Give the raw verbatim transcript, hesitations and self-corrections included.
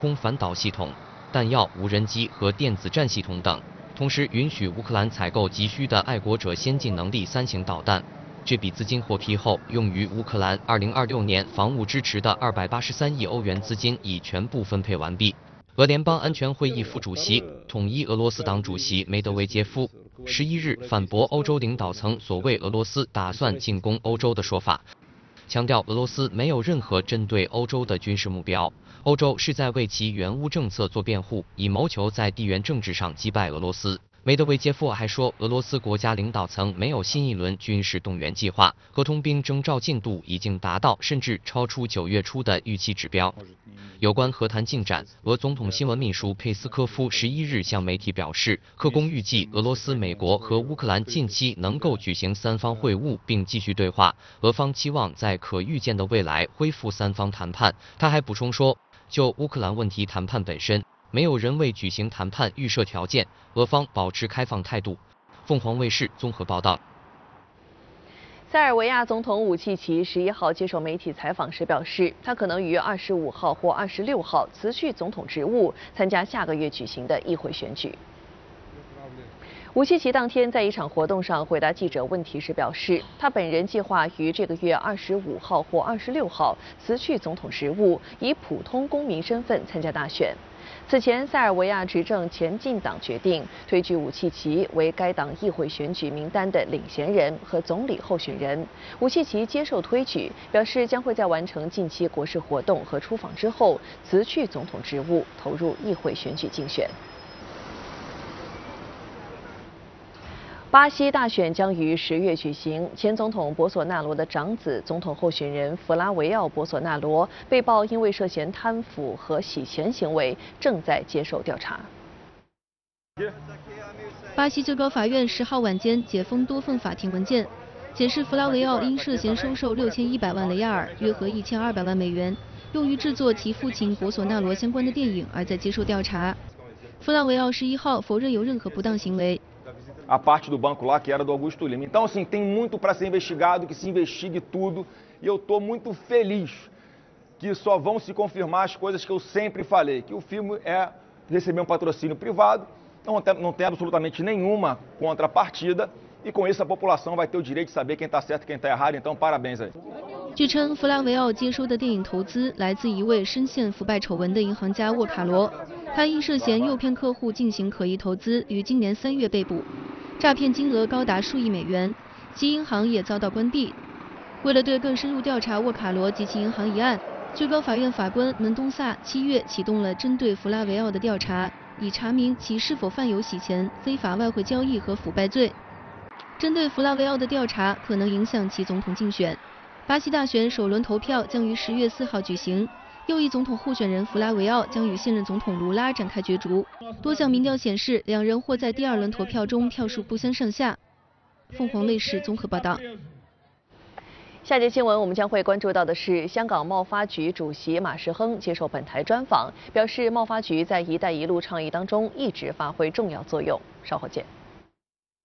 空反导系统、弹药、无人机和电子战系统等，同时允许乌克兰采购急需的爱国者先进能力三型导弹。这笔资金获批后，用于乌克兰二零二六年防务支持的二百八十三亿欧元资金已全部分配完毕。俄联邦安全会议副主席、统一俄罗斯党主席梅德韦杰夫十一日反驳欧洲领导层所谓俄罗斯打算进攻欧洲的说法，强调俄罗斯没有任何针对欧洲的军事目标，欧洲是在为其援乌政策做辩护，以谋求在地缘政治上击败俄罗斯。梅德韦杰夫还说，俄罗斯国家领导层没有新一轮军事动员计划，合同兵征召进度已经达到甚至超出九月初的预期指标。有关和谈进展，俄总统新闻秘书佩斯科夫十一日向媒体表示，克宫预计俄罗斯、美国和乌克兰近期能够举行三方会晤并继续对话，俄方期望在可预见的未来恢复三方谈判。他还补充说，就乌克兰问题谈判本身，没有人为举行谈判预设条件，俄方保持开放态度。凤凰卫视综合报道。 塞尔维亚总统武契奇十一号接受媒体采访时表示，他可能于二十五号或二十六号辞去总统职务，参加下个月举行的议会选举。武契奇当天在一场活动上回答记者问题时表示，他本人计划于这个月二十五号或二十六号辞去总统职务，以普通公民身份参加大选。此前，塞尔维亚执政前进党决定推举武契奇为该党议会选举名单的领衔人和总理候选人。武契奇接受推举，表示将会在完成近期国事活动和出访之后辞去总统职务，投入议会选举竞选。巴西大选将于十月举行，前总统博索纳罗的长子、总统候选人弗拉维奥·博索纳罗被曝因为涉嫌贪腐和洗钱行为，正在接受调查。 巴西最高法院十号晚间解封多份法庭文件，显示弗拉维奥因涉嫌收受六千一百万雷亚尔（约合一千二百万美元），用于制作其父亲博索纳罗相关的电影，而在接受调查。弗拉维奥十一号否认有任何不当行为。 A parte do banco lá que era do Augusto Lima. Então, assim, tem muito para ser investigado, que se investigue tudo. E eu estou muito feliz que só vão se confirmar as coisas que eu sempre falei, que o filme é receber um patrocínio privado, não tem, não tem absolutamente nenhuma contrapartida, e com isso a população vai ter o direito de saber quem está certo e quem está errado. Então, parabéns aí. 据称，弗拉维奥接收的电影投资来自一位深陷腐败丑闻的银行家沃卡罗，他因涉嫌诱骗客户进行可疑投资，于今年三月被捕。诈骗金额高达数亿美元，其银行也遭到关闭。为了对更深入调查沃卡罗及其银行一案，最高法院法官门东萨七月启动了针对弗拉维奥的调查，以查明其是否犯有洗钱、非法外汇交易和腐败罪。针对弗拉维奥的调查可能影响其总统竞选。巴西大选首轮投票将于十月四号举行。右翼总统候选人弗拉维奥将与现任总统卢拉展开角逐。多项民调显示，两人或在第二轮投票中票数不相上下。凤凰卫视综合报道。 下节新闻我们将会关注到的是，香港贸发局主席马时亨接受本台专访，表示贸发局在“一带一路”倡议当中一直发挥重要作用。稍后见。